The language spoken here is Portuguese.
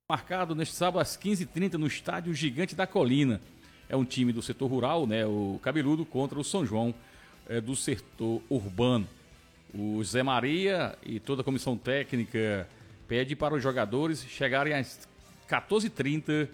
Marcado neste sábado às 15h30 no Estádio Gigante da Colina. É um time do setor rural, né, o Cabeludo, contra o São João do setor urbano. O Zé Maria e toda a comissão técnica pede para os jogadores chegarem às 14h30